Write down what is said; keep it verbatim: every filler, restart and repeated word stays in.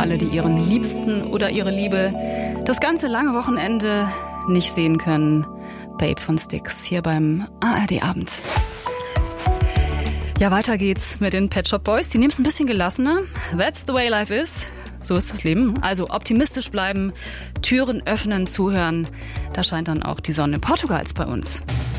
alle, die ihren Liebsten oder ihre Liebe das ganze lange Wochenende nicht sehen können. Babe von Styx hier beim A R D Abend. Ja, weiter geht's mit den Pet Shop Boys. Die nehmen es ein bisschen gelassener. That's the way life is. So ist das Leben. Also optimistisch bleiben, Türen öffnen, zuhören. Da scheint dann auch die Sonne Portugals bei uns.